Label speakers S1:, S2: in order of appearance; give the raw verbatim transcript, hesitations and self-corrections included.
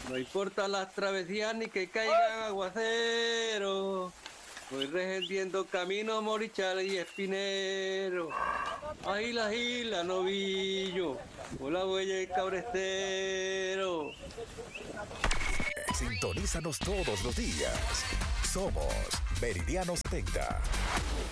S1: No importa las travesías ni que caigan aguaceros. Voy regendiendo camino, morichal y espinero. Agila, agila, novillo. Hola, huella y cabrestero.
S2: Sintonízanos todos los días. Somos Meridiano setenta.